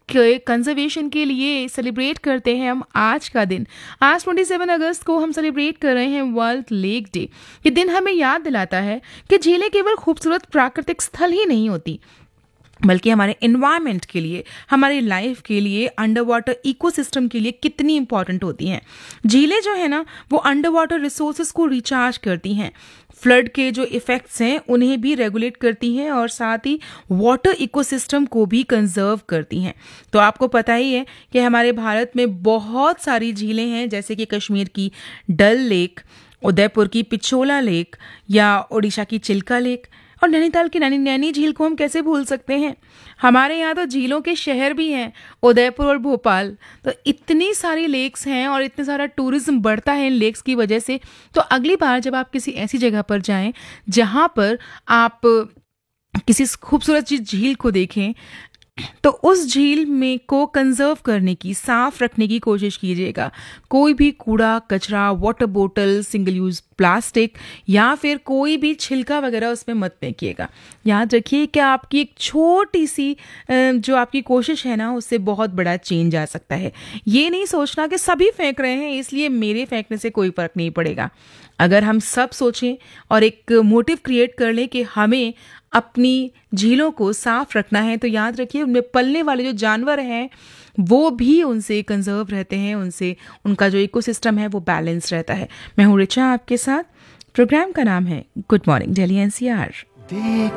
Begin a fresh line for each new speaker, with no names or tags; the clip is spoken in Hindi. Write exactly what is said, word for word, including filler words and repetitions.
के कंजर्वेशन के लिए सेलिब्रेट करते हैं हम आज का दिन। आज सत्ताईस अगस्त को हम सेलिब्रेट कर रहे हैं वर्ल्ड लेक डे। ये दिन हमें याद दिलाता है कि झीलें केवल खूबसूरत प्राकृतिक स्थल ही नहीं होती, बल्कि हमारे एनवायरनमेंट के लिए, हमारी लाइफ के लिए, अंडर वाटर इकोसिस्टम के लिए कितनी इंपॉर्टेंट होती हैं। झीलें जो है ना, वो अंडर वाटर रिसोर्सेज को रिचार्ज करती हैं, फ्लड के जो इफेक्ट्स हैं उन्हें भी रेगुलेट करती हैं और साथ ही वाटर इकोसिस्टम को भी कंजर्व करती हैं। तो आपको पता ही है कि हमारे भारत में बहुत सारी झीलें हैं, जैसे कि कश्मीर की डल लेक, उदयपुर की पिछोला लेक या उड़ीसा की चिल्का लेक और नैनीताल की नैनी नैनी झील को हम कैसे भूल सकते हैं। हमारे यहाँ तो झीलों के शहर भी हैं, उदयपुर और भोपाल। तो इतनी सारी लेक्स हैं और इतना सारा टूरिज्म बढ़ता है इन लेक्स की वजह से। तो अगली बार जब आप किसी ऐसी जगह पर जाएं जहाँ पर आप किसी खूबसूरत झील को देखें, तो उस झील में को कंजर्व करने की, साफ रखने की कोशिश कीजिएगा। कोई भी कूड़ा कचरा, वाटर बोतल, सिंगल यूज प्लास्टिक या फिर कोई भी छिलका वगैरह उसमें मत फेंकिएगा। याद रखिए कि आपकी एक छोटी सी जो आपकी कोशिश है ना, उससे बहुत बड़ा चेंज आ सकता है। ये नहीं सोचना कि सभी फेंक रहे हैं इसलिए मेरे फेंकने से कोई फर्क नहीं पड़ेगा। अगर हम सब सोचें और एक मोटिव क्रिएट कर लें कि हमें अपनी झीलों को साफ रखना है, तो याद रखिए उनमें पलने वाले जो जानवर हैं वो भी उनसे कंजर्व रहते हैं, उनसे उनका जो इकोसिस्टम है वो बैलेंस रहता है। मैं हूँ रिचा आपके साथ। प्रोग्राम का नाम है good morning Delhi N C R.